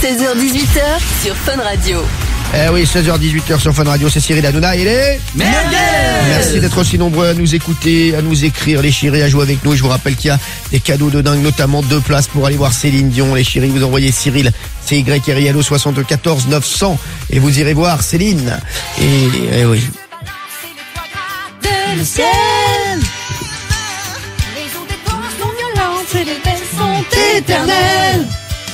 16h-18h sur Fun Radio. Eh oui, 16h-18h sur Fun Radio, c'est Cyril Hanouna et les... Merci d'être aussi nombreux à nous écouter, à nous écrire, les chéris, à jouer avec nous. Je vous rappelle qu'il y a des cadeaux de dingue, notamment 2 places pour aller voir Céline Dion. Les chéris, vous envoyez Cyril, CYRIL au 74 900 et vous irez voir Céline. Et oui. Le ciel, les eaux des ports sont violentes et les belles sont éternelles.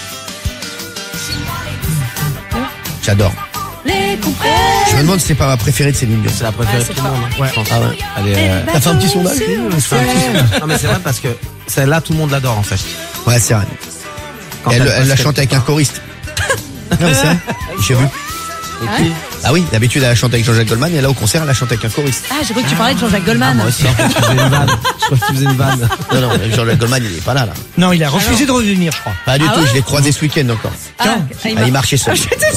J'adore. Les comprennent. Je me demande si c'est pas ma préférée de Céline Dion. C'est la préférée de tout le monde. Ouais. Ah ouais. Elle est, T'as fait un petit sondage? Non mais c'est vrai parce que celle-là tout le monde l'adore en fait. Ouais, c'est vrai. Elle la chante avec un choriste. Non mais c'est vrai. J'ai vu. Ah oui, d'habitude elle a chanté avec Jean-Jacques Goldman et là au concert elle a chanté avec un choriste. Ah, j'ai cru que tu parlais de Jean-Jacques Goldman. Moi aussi, je crois que tu faisais une vanne. Non, Jean-Jacques Goldman il est pas là. Non, il a refusé de revenir, je crois. Pas du tout, je l'ai croisé ce week-end encore. Il marchait seul.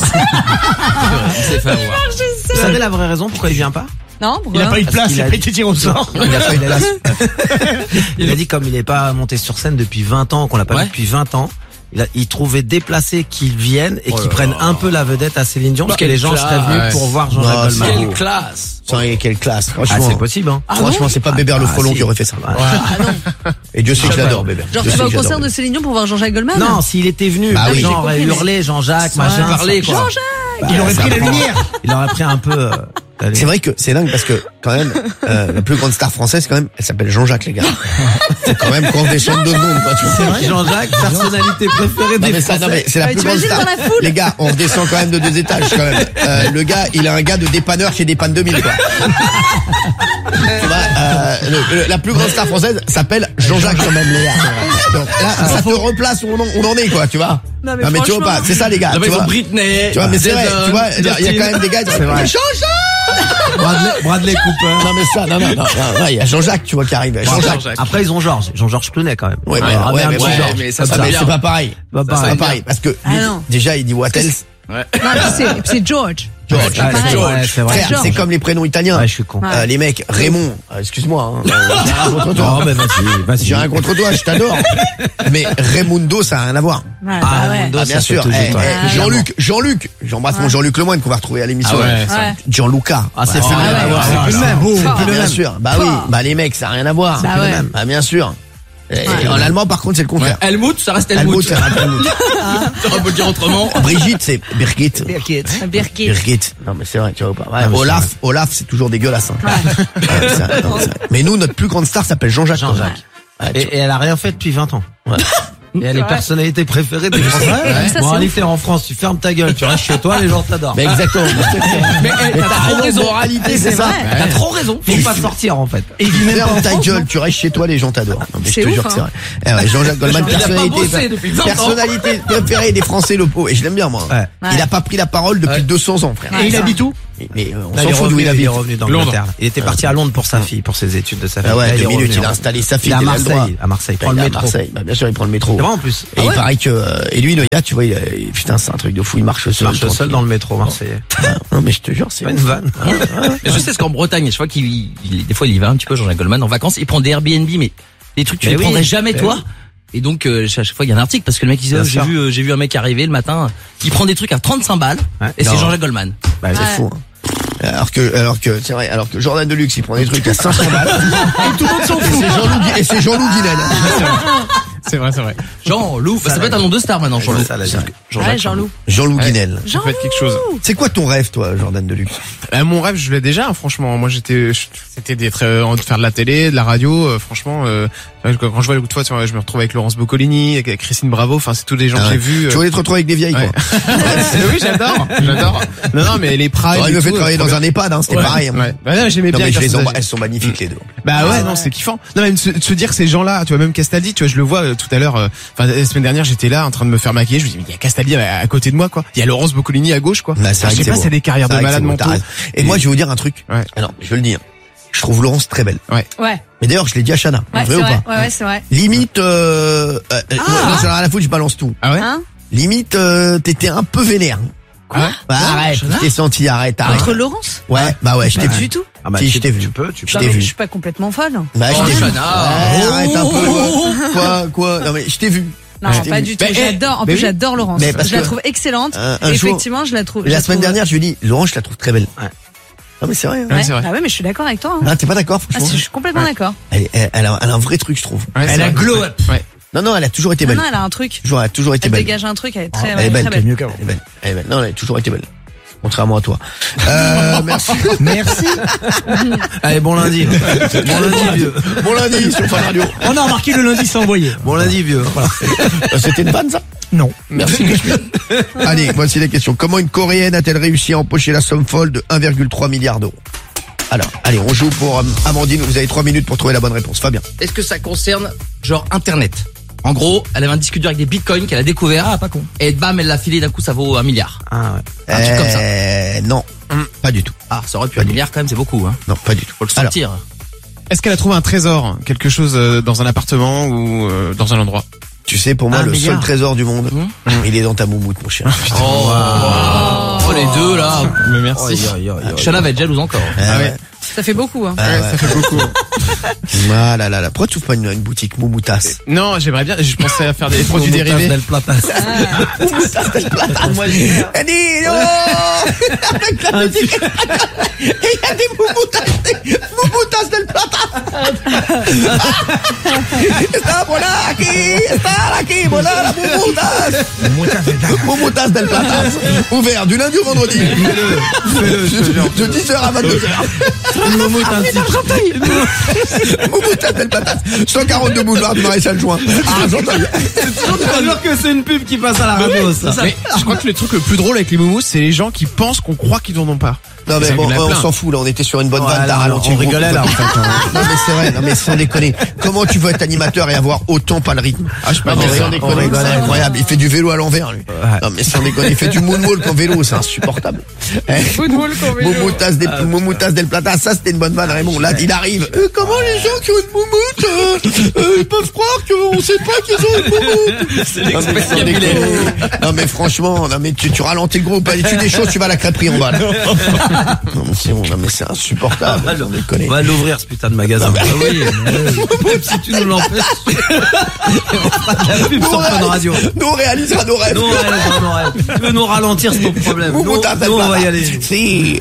C'est fait avoir. Vous savez la vraie raison pourquoi il vient pas? Non, Il a pas eu de place, il a pas été tiré au sort. Il a pas eu de place. Il a dit comme il est pas monté sur scène depuis 20 ans, qu'on l'a pas vu depuis 20 ans. Il trouvait déplacé qu'ils viennent et qu'ils prennent un peu la vedette à Céline Dion parce que les gens seraient venus pour voir Jean-Jacques Goldman. Quelle classe! Quelle classe, Ah, franchement. c'est possible, hein. Franchement, c'est pas Bébert le Frelon qui aurait fait ça. Et Dieu sait que je l'adore, Bébert. Genre, tu vas au concert de Céline Dion pour voir Jean-Jacques Goldman? Non, s'il était venu, les gens auraient hurlé Jean-Jacques, machin. Parlé, quoi. Jean-Jacques! Il aurait pris la lumière. Il aurait pris un peu, C'est vrai que c'est dingue parce que quand même la plus grande star française quand même elle s'appelle Jean-Jacques les gars. C'est quand même qu'on descende de secondes quoi tu vois. Jean-Jacques, personnalité préférée des Français. Non mais c'est la plus grande star. Les gars, on redescend quand même de 2 étages quand même. Le gars, il a un gars de dépanneur chez Dépanne 2000 quoi. Tu vois, la plus grande star française s'appelle Jean-Jacques quand même les gars. Donc là, ça te replace où on en est quoi, tu vois. Non mais tu vois pas, c'est ça les gars. Tu vois Britney. Tu vois mais c'est vrai, tu vois, il y a quand même des gars qui disent Bradley Cooper. Non mais ça, non, il y a Jean-Jacques, tu vois, qui arrive. Jean-Jacques. Après ils ont Jean-Georges Clooney quand même. Ouais, mais ça c'est pas pareil. C'est pas pareil parce que déjà il dit what else. Non, c'est George. George, c'est vrai. Frère, c'est comme les prénoms italiens. Ouais, je suis con. Les mecs, Raymond, excuse-moi, hein, Non, mais vas-y. j'ai rien contre toi, je t'adore. Mais Raimundo, ça a rien à voir. Bien sûr. Jean-Luc, j'embrasse mon Jean-Luc Lemoyne qu'on va retrouver à l'émission. Gianluca. Ah, c'est plus le même. Bien sûr. Bah oui, bah les mecs, ça a rien à voir. Bah ouais. Bah bien sûr. Et en allemand, par contre, c'est le contraire. Helmut, ça reste Helmut. Ça reste Helmut. On peut le dire autrement. Brigitte, c'est Birgit. Birgit. Non, mais c'est vrai, tu vois pas. Ouais, Olaf, c'est toujours dégueulasse. Hein. Mais nous, notre plus grande star s'appelle Jean-Jacques. Et elle a rien fait depuis 20 ans. Ouais. Et elle est personnalité préférée des Français. Bon, allez, t'es en France, tu fermes ta gueule, tu restes chez toi, les gens t'adorent. Mais exactement. Mais t'as trop raison. Moralité, c'est ça. T'as trop raison. Faut pas sortir, en fait. Et ferme ta gueule, tu restes chez toi, les gens t'adorent. Mais je te jure que c'est vrai. Jean-Jacques Goldman, personnalité préférée des Français, le pauvre. Et je l'aime bien, moi. Il a pas pris la parole depuis 200 ans, frère. Et il habite où? Mais on s'en fout d'où il habite. Il est revenu d'Angleterre. Il était parti à Londres pour sa fille, pour ses études de sa fille. Ah ouais, 2 minutes, il a installé sa fille. À Marseille. Il prend le métro. Bah, bien sûr, il prend le métro. C'est vrai en plus. Et il paraît que, et lui, le gars, tu vois, putain, c'est un truc de fou, il marche seul. Il marche seul dans le métro marseillais. Non, mais je te jure, c'est pas une vanne. Mais je sais qu'en Bretagne, je vois des fois, il y va un petit peu, Jean-Jacques Goldman, en vacances, il prend des Airbnb, mais des trucs que tu ne prendrais jamais, toi. Et donc, chaque fois, il y a un article, parce que le mec, il dit, j'ai vu un mec arriver le matin, il prend des trucs à 35 balles, et c'est Jean-Jacques Goldman. Bah, c'est fou, hein. Alors que c'est vrai, alors que Jordan Deluxe il prend des trucs à 500 balles et tout le monde s'en fout. Et c'est Jean-Loup Guinel. C'est vrai. Jean-Loup, ça peut être un nom de star maintenant, Jean-Loup. Jean-Loup. Jean-Loup Guinel. Ça peut être quelque chose. C'est quoi ton rêve, toi, Jordan Deluxe? Mon rêve, je l'ai déjà, franchement. Moi, c'était de faire de la télé, de la radio, franchement, quand je vois l'autre fois, je me retrouve avec Laurence Boccolini, avec Christine Bravo, enfin, c'est tous des gens que j'ai vus. Tu voulais te retrouver avec des vieilles, quoi. Oui, j'adore. Non, mais les primes. Il me fait travailler dans un EHPAD, hein, c'était pareil. Bah non, j'aimais bien. Elles sont magnifiques, les deux. Bah ouais, non, c'est kiffant. Non, mais de se dire que ces gens-là, tu vois, même Castaldi, tu vois, je le vois tout à l'heure, la semaine dernière, j'étais là en train de me faire maquiller, je me dis, mais il y a Castaldi à côté de moi, quoi. Il y a Laurence Boccolini à gauche, quoi. Je sais pas, c'est des carrières de malades mentaux. Et moi, je vais vous dire un truc. Alors, je vais le dire. Je trouve Laurence très belle. Ouais. Mais d'ailleurs, je l'ai dit à Chana. Vrai ou pas? Ouais, c'est vrai. Limite, non, j'en ai rien à foutre, je balance tout. Ah ouais? Limite, t'étais un peu vénère. Quoi? Bah, arrête, je t'ai senti, arrête. Entre Laurence? Ouais, bah ouais, je t'ai vu. Du tout. Ah bah, si, je t'ai vu. Tu peux. Je t'ai vu. Je suis pas complètement folle. Bah, je t'ai vu. Arrête un peu. Quoi? Non, mais je t'ai vu. Non, pas du tout. J'adore. En plus, j'adore Laurence. Je la trouve excellente. Effectivement, je la trouve. La semaine dernière, je lui dis, Laurence, je la trouve très belle. Non, mais c'est vrai. Ouais. Ah ouais, mais je suis d'accord avec toi. Ah, t'es pas d'accord, franchement? Je suis complètement d'accord. Elle a un vrai truc, je trouve. Elle a glow up. Non, elle a toujours été belle. Non, elle a un truc. Elle a toujours été belle. Elle dégage un truc, elle est très belle. Très belle. Mieux qu'avant. Elle est belle. Non, elle a toujours été belle. Contrairement à toi. Merci. Merci. Allez, bon lundi. Bon lundi, vieux. Bon lundi sur Fun Radio. On a remarqué le lundi sans envoyer. Bon lundi, vieux. Voilà. C'était une vanne, ça? Non. Merci. Allez, voici les questions. Comment une Coréenne a-t-elle réussi à empocher la somme folle de 1,3 milliard d'euros? Alors, allez, on joue pour Amandine. Vous avez 3 minutes pour trouver la bonne réponse. Fabien. Est-ce que ça concerne, genre, Internet? En gros, elle avait un disque dur avec des bitcoins qu'elle a découvert. Ah, pas con. Et bam, elle l'a filé d'un coup, ça vaut 1 milliard. Ah ouais. Un truc comme ça. Non, pas du tout. Ah, ça aurait pu 1 milliard quand même, c'est beaucoup, hein. Non, pas du tout. Faut le sentir. Est-ce qu'elle a trouvé un trésor, quelque chose dans un appartement ou dans un endroit? Tu sais, pour moi, le seul trésor du monde, il est dans ta moumoute, mon cher. Oh, les deux, là. Mais merci. Shana va être jalouse encore. Ah ouais. Ça fait beaucoup, hein. Ça fait beaucoup. Ah là là là. Pourquoi tu ouvres pas une boutique Moumoutas? Non, j'aimerais bien, je pensais à faire des produits dérivés. Moumoutas del Plata. Moi, elle dit, avec la musique. Et il y a des Moumoutas del Plata. Está aquí, voilà la Moumoutas. Moumoutas del Plata. Ouvert du lundi au vendredi. Fais-le. De 10h à 22h. Moumoutas del Plata. 142 boulevard du Maréchal Juin. Ah, j'entends. C'est toujours que c'est une pub qui passe à la radio, ça. Mais je crois que le truc le plus drôle avec les moumous, c'est les gens qui pensent qu'on croit qu'ils n'en ont pas. Non mais bon, on s'en fout là, on était sur une bonne vanne, t'as ralenti. On rigolait là en fait. Non mais c'est vrai, non mais sans déconner. Comment tu veux être animateur et avoir autant pas le rythme? Ah je sais pas, sans déconner, c'est incroyable. Il fait du vélo à l'envers lui. Non mais sans déconner, il fait du moonwalk en vélo, c'est insupportable. Moonwalk en vélo. Moumoutas del Plata, ça c'était une bonne vanne Raymond. Là il arrive. Comment les gens qui ont une moumoute ils peuvent croire qu'on sait pas qu'ils ont une moumoute? C'est l'expression. Non mais franchement, non mais tu ralentis le groupe, allez tu des choses, tu vas à la crêperie en bas là. Non mais c'est bon, non mais c'est insupportable. On va l'ouvrir ce putain de magasin. Ah oui, même si tu nous l'empêches. On fera de la pub sur Fun Radio. Nous on réalisera nos rêves. Tu veux nous ralentir, c'est ton problème. Nous on va y aller. Si.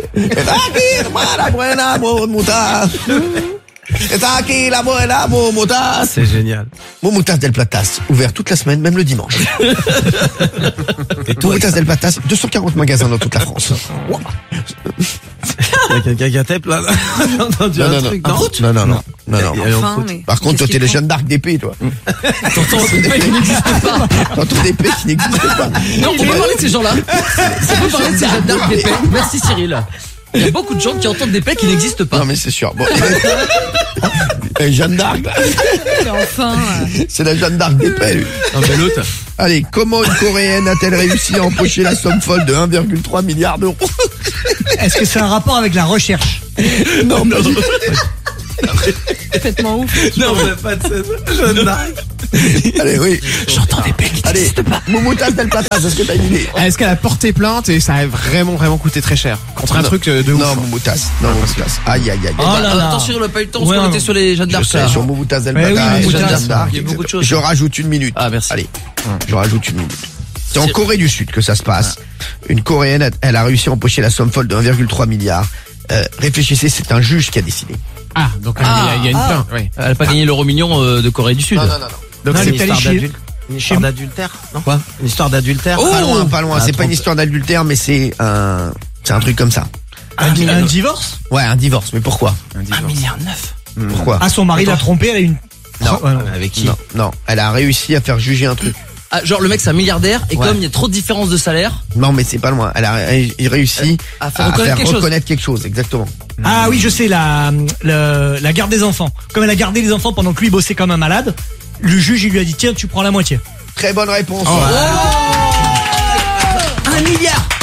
C'est génial. Moumoutas del Platas, ouvert toute la semaine, même le dimanche. Moumoutas del Platas, 240 magasins dans toute la France. Wow. Il y a quelqu'un qui a tape là. J'ai entendu un truc. Non. Enfin, mais par contre, toi, t'es le Jeanne d'Arc d'épée, toi. T'entends d'épée qui n'existe pas. T'entends d'épée qui n'existe pas. Non, on peut parler de ces gens-là. On peut parler de ces Jeanne d'Arc d'épée. Merci Cyril. Il y a beaucoup de gens qui entendent des paix qui n'existent pas. Non mais c'est sûr. Bon, Jeanne d'Arc. Enfin. C'est la Jeanne d'Arc d'épée, lui. Non mais l'autre. Allez, comment une Coréenne a-t-elle réussi à empocher la somme folle de 1,3 milliard d'euros? Est-ce que c'est un rapport avec la recherche? Non, mais Complètement ouf. Non, mais pas de cette Jeanne d'Arc. Allez, oui. J'entends des paix qui n'existent pas. Moumoutas del Plata, est-ce que t'as une idée? Est-ce qu'elle a porté plainte et ça a vraiment coûté très cher contre un truc de ouf? Non, Moumoutas. Non, Moumoutas. Aïe. Oh là là. Attention, on n'a pas eu le temps, parce qu'on était sur les Jeanne d'Arc. Je sais, sur Moumoutas del Plata. Oui, Jeanne d'Arc. Il y a beaucoup de choses. Je rajoute une minute. Ah, merci. Allez, je rajoute une minute. C'est en Corée du Sud que ça se passe. Une Coréenne, elle a réussi à empocher la somme folle de 1,3 milliard. Réfléchissez, c'est un juge qui a décidé. Ah, donc il y a une plainte. Oui. Elle n'a pas gagné l'euro million de Corée du Sud. Non. Donc c'est une histoire d'adultère, non? Quoi? Une histoire d'adultère? Pas loin. C'est pas une histoire d'adultère, mais c'est un truc comme ça. Un divorce? Ouais, un divorce. Mais pourquoi? 1,9 milliard. Pourquoi? Ah, son mari l'a trompé, elle a une... Non. Avec qui? Non. Elle a réussi à faire juger un truc. Ah, genre le mec c'est un milliardaire et comme il y a trop de différence de salaire. Non mais c'est pas loin. Elle a réussi à faire reconnaître quelque chose, exactement. Ah oui, je sais, la garde des enfants. Comme elle a gardé les enfants pendant que lui bossait comme un malade, le juge il lui a dit tiens, tu prends la moitié. Très bonne réponse. 1 milliard.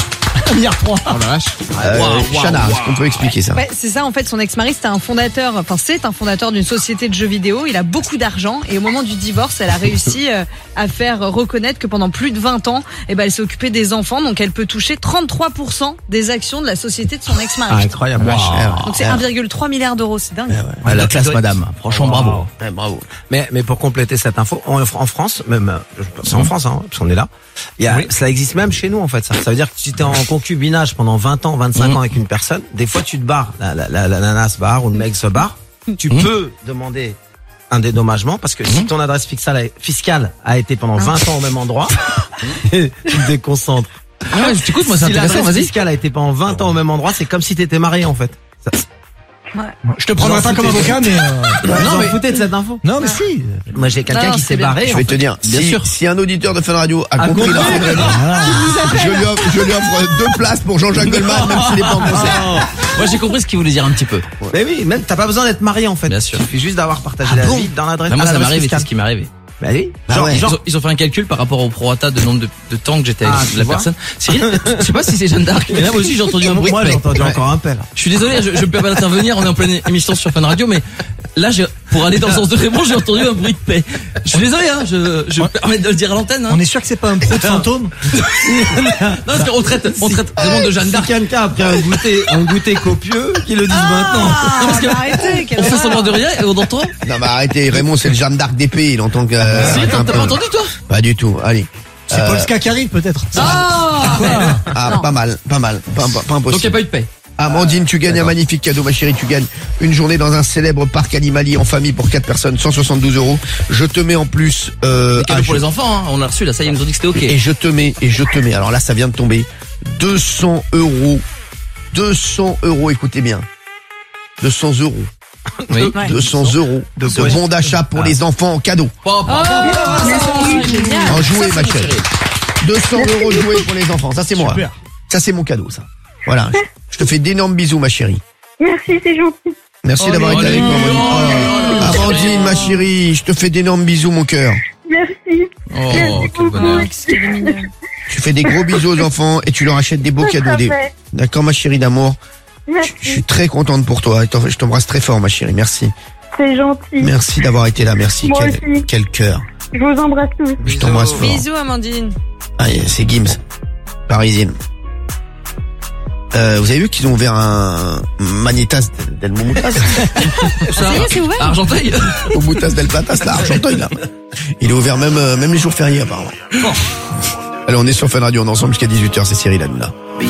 1,3 milliard. Oh la vache. Chana, est-ce qu'on peut expliquer ça? Ouais, c'est ça, en fait, son ex-mari, c'est un fondateur d'une société de jeux vidéo. Il a beaucoup d'argent et au moment du divorce, elle a réussi à faire reconnaître que pendant plus de 20 ans, elle s'est occupée des enfants, donc elle peut toucher 33% des actions de la société de son ex-mari. Incroyable. Donc c'est 1,3 milliard d'euros, c'est dingue. Ouais, la classe, madame. Franchement, bravo. Ouais, bravo. Mais pour compléter cette info, en France, même, c'est en France, parce qu'on est là, ça existe même chez nous, en fait, ça. Ça veut dire que si t'es en concubinage pendant 20 ans, 25 ans avec une personne, des fois tu te barres, la nana se barre ou le mec se barre, tu peux demander un dédommagement parce que si ton adresse fiscale a été pendant 20 ans au même endroit, tu te déconcentres. Ouais, t'écoutes, moi c'est Si intéressant, l'adresse vas-y. fiscale a été pendant 20 ans au même endroit, c'est comme si t'étais marié, en fait. Je te prendrai pas comme avocat, mais Non, mais foutez de cette info. non, mais si. Moi, j'ai quelqu'un Non, qui c'est s'est bien. barré. Je vais te dire, Bien sûr. si un auditeur de Fun Radio a compris la fin de Raymond, je lui offre 2 places pour Jean-Jacques Goldman, même s'il n'est pas en concert. Moi j'ai compris ce qu'il voulait dire un petit peu. Mais oui, même t'as pas besoin d'être marié, en fait. Bien sûr. Il suffit juste d'avoir partagé la vie dans l'adresse. Bah, moi ça l'adresse m'arrive et c'est fiscale. ce qui m'est arrivé. Bah oui. Ils ont fait un calcul par rapport au prorata de nombre de temps que j'étais avec tu la vois. personne. Cyril, je sais pas si c'est Jeanne d'Arc, mais là moi aussi j'ai entendu un bruit. Moi, j'ai entendu encore un pelle. Je suis désolé, je me permets d'intervenir, on est en pleine émission sur Fun Radio, mais là, pour aller dans le sens de Raymond, j'ai entendu un bruit de paix. Je suis désolé, je me permets de le dire à l'antenne. On est sûr que c'est pas un pro de fantôme? Non, parce qu'on traite Raymond de Jeanne Si d'Arc. quelqu'un a pris un goûter copieux, qu'il le dise maintenant. Ah, parce que arrêtez, quelle On fait horreur. semblant de rien et on entend. Non, mais arrêtez, Raymond, c'est le Jeanne d'Arc d'épée, il entend que... Si, t'as pas entendu, toi? Pas du tout, allez. C'est Polska qui arrive, peut-être. Ah, pas mal, pas impossible. Donc il n'y a pas eu de paix. Amandine, tu gagnes un magnifique cadeau, ma chérie. Tu gagnes une journée dans un célèbre parc animalier en famille pour 4 personnes, 172 €. Je te mets en plus... Des cadeaux pour les enfants, hein. On a reçu, là, ça y est, ils nous ont dit que c'était ok. Et je te mets, alors là, ça vient de tomber, 200 €. 200 €, écoutez bien. 200 €. Oui. Ouais. 200 € de bon d'achat pour les enfants en cadeau. Génial. En jouet, ma chérie. 200 € de jouets pour les enfants. Ça, c'est moi. Super. Ça, c'est mon cadeau, ça. Voilà. Je te fais d'énormes bisous, ma chérie. Merci, c'est gentil. Merci d'avoir été avec moi, Amandine. Amandine, ma chérie, je te fais d'énormes bisous, mon cœur. Merci. Oh, quel bonheur. C'est mignon. Tu fais des gros bisous aux enfants et tu leur achètes des beaux cadeaux. Parfait. D'accord, ma chérie d'amour. Je Merci, suis très contente pour toi. Je t'embrasse très fort, ma chérie. Merci. c'est gentil. Merci d'avoir été là. Merci. Moi aussi. Quel cœur. Je vous embrasse tous. Je t'embrasse fort. Bisous, Amandine. Ah, c'est Gims, parisienne. Vous avez vu qu'ils ont ouvert un Manitas del Momutas Ça y est, c'est ouvert. Argenteuil. Momutas del Platas, là, Argenteuil, là. Il est ouvert même les jours fériés, apparemment. Allez, on est sur Fun Radio, on est ensemble jusqu'à 18h, c'est Cyril Hanouna.